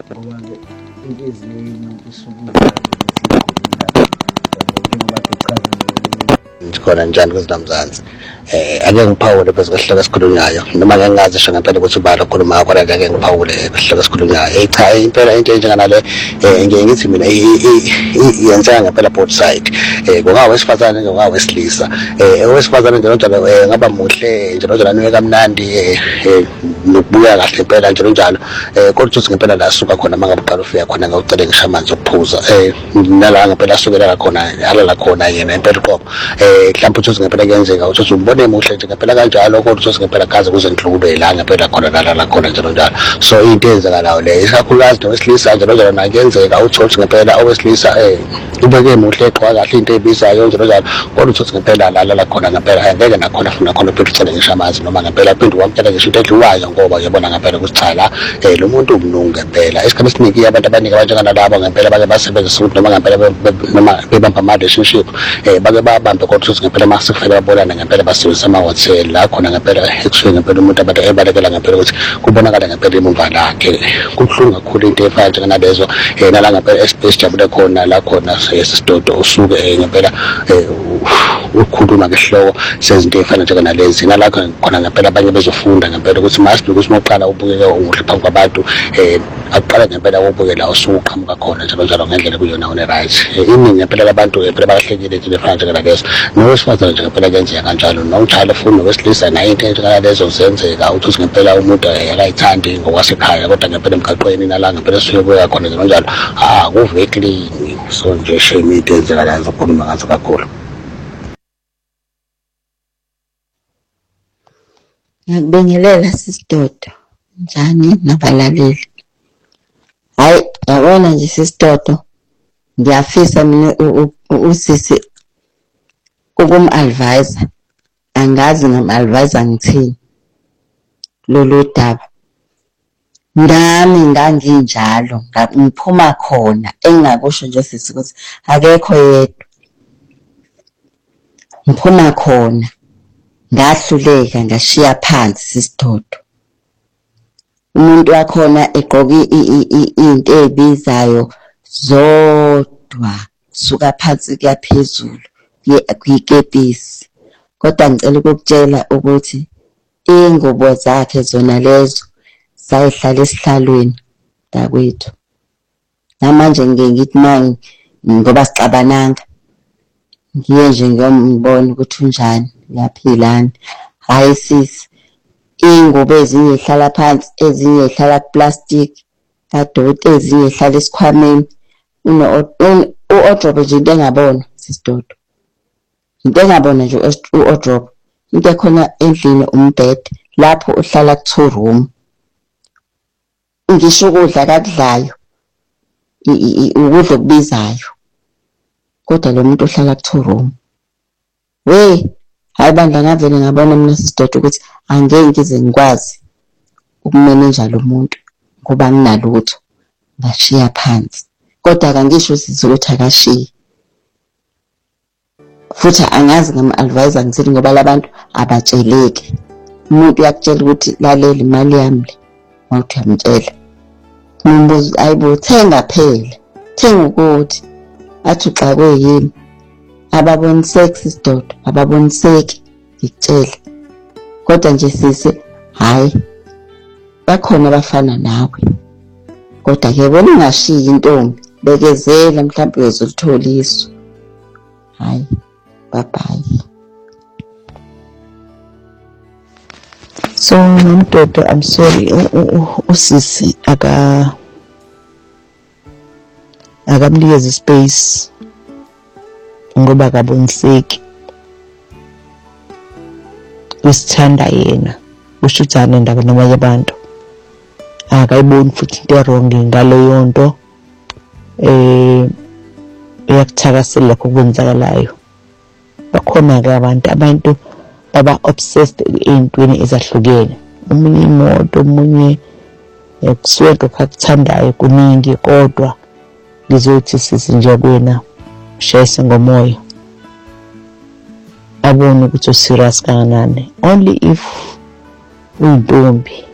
ngoba-ke inhliziyo yomuntu isuke njengoba bechaza khona njani kwezinamzansi. Ake ngiphawule phezu kwesihloko esikhulunywayo noma ngeke ngazisho ngempela ukuthi ubani okhulumayo kodwa ake ngiphawule kwesihloko esikhulunywayo. Cha, impela into enjenganale ngiye ngithi mina yenzeka ngempela both side. Kungawesifazane kungawesilisa. Owesifazane njalo njalo ngaba muhle njalo njalo anuke kamnandi nokubuya kahle impela njalo njalo. Kodwa uthi ngempela la asuka khona mangabe uqala ufika khona ngawucela ngisho amanzi okuphuza. Nala ngempela asukela khona alala khona yena impela uqobo. Mhlawumbe uthi ngempela kuyenzeka uthi umbone muhle nje ngempela kanjalo kodwa uthi ngempela kaze kuze ngihlukube la ngempela khona la khona njalo njalo. So into eyenzakalayo le isakhulukazi nowesilisa njalo njalo nakuyenzeka uthi ngempela owesilisa ubeke muhle eqwa kahle into ebizayo njalo njalo kodwa uthi ngempela la khona ngempela ngeke nakhona funa khona phela ucele ngisho amanzi noma ngempela phinde wamtshela ngisho into edliwayo ngoba uyabona ngempela ukuthi cha la lo muntu umnungu ngempela. Isikhathi esiningi abantu abaningi abanjengalabo ngempela bake basebenzisa ukuthi noma ngempela noma bebamba ama-relationship bake babambe kodwa uthi ngempela masikufike babonana ngempela basebenzisa amahhotela la khona ngempela ekusuke ngempela umuntu abantu ebalekela ngempela ukuthi kubonakala ngempela imumva lakhe. Kubuhlungu kakhulu into efana njenganalezo nala ngempela esijabule khona la khona sesidodo usuke ngempela ukukhuluma ngesihloko sezinto ezifana njenganalezi nala khona ngempela abanye bezofunda ngempela ukuthi masibe ukuthi mawuqala ubukeke umuhle phambi kwabantu akuqala ngempela ubuke la usuqhamuka khona njalo njalo ngendlela kuyona une-right. Iningi ngempela labantu ngempela bahlekile into efana njenganalezo nowesifazane nje ngempela kuyenzeka kanjalo nomjalo futhi nowesilisa nayo into enjengalezo zenzeka uthi ngempela umuntu akayithandi ngokwasekhaya kodwa ngempela emgaqweni nala ngempela suyobuya khona njalo njalo kuvekli. So nje shame into enzekalayo zokhuluma ngazo kakhulu. Ngiyakubingelela sisidodo, njani nabalaleli. Hayi yabona nje sisidodo, ngiyafisa mina usisi ukum-advise, angazi ngam-advise ngithini lolu daba. Nami nganginjalo ngiphuma khona engingakusho nje sisi ukuthi akekho yedwa. Ngiphuma khona ngahluleka ngashiya phansi sisidodo. Umuntu wakhona egqoka into ezibizayo zodwa suka phansi kuya phezulu kuyikepisi. Kodwa ngicela ukukutshela ukuthi ingubo zakhe zona lezo sayihlala esihlalweni dakwethu. Namanje ngithi manje ngoba sixabananga ngiye nje ngiyobona ukuthi unjani uyaphilani. Hayi sisi, ingubo ezinye ihlala phansi ezinye ihlala kuplastic kadoti ezinye ihlala esikhwameni. U-odrobe nje into engabona sisidodo, into engabona nje u-odrobe into ekhona endlini umbhede lapho uhlala ku-2 room. Ngisho ukudla kakudlayo ukudla okubizayo kodwa lo muntu uhlala ku-2 room. Hayi bandla ngavele ngabona mina sisidodo ukuthi angeke ngize ngikwazi ukumeneja lo muntu ngoba nginalutho ngashiya phansi. Kodwa kangisho sisi ukuthi akashiyi futhi angazi ngam-advise ngithini ngoba labantu abatsheleki. Umuntu uyakutshela ukuthi lalela imali yami le mawuthi uyamtshela umbuzo ayibo thenga phela thenga ukuthi athi xa kuyini ababoniseki sisidodo ababoniseki ngikutshela. Kodwa nje sisi hayi bakhona abafana nawe kodwa ke bona ungashiyi intombi bekezela mhlawumbe uyozolithola isu. Hayi bye bye. So nomdodo I'm sorry usisi akamnikeza space ngoba akaboniseki. Usithanda yena usho ukuthi anendaba nabanye abantu akayiboni futhi into wrong ngaleyo nto. Uyakuthakasela lokho okwenzakalayo. Bakhona-ke abantu baba obsessed ey'ntweni ezahlukene. Omunye imoto, omunye kusuke lokho akuthandayo kuningi kodwa ngizothi sisi nje kuwena shayise ngomoya abone ukuthi userious kangakanani. Only if uyintombi